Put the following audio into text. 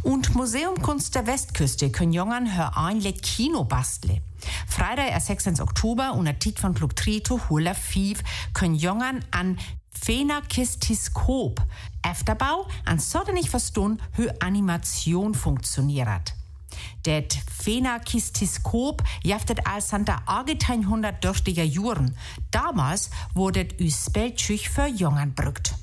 Und Museum Kunst der Westküste können Jongern hör ein Kino bastle. Freitag, 6. Oktober, unter Tit von Pluktrito, Hula Fiv, können Jongern an Phenakistiskop Efterbau an sollte nicht verstehen, wie Animation funktioniert. Det Phenakistiskop jaftet als Santa 1800 durch die Jahren. Damals wurde es Spelltschüch für Jongern brückt.